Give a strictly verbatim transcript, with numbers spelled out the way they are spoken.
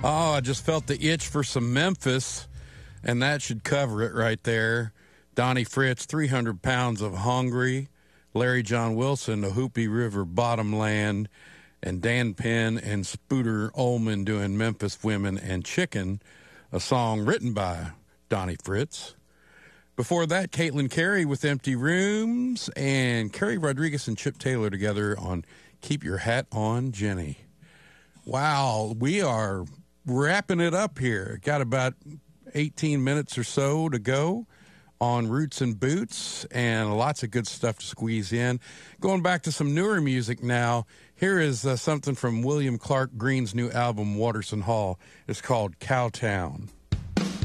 Oh, I just felt the itch for some Memphis, and that should cover it right there. Donnie Fritz, three hundred pounds of Hungry. Larry John Wilson, the Hoopy River Bottomland. And Dan Penn and Spooter Ullman doing Memphis Women and Chicken, a song written by Donnie Fritz. Before that, Caitlin Carey with Empty Rooms, and Carrie Rodriguez and Chip Taylor together on Keep Your Hat On, Jenny. Wow, we are wrapping it up here. Got about eighteen minutes or so to go on Roots and Boots, and lots of good stuff to squeeze in. Going back to some newer music now, here is uh, something from William Clark Green's new album, Waterson Hall. It's called Cowtown.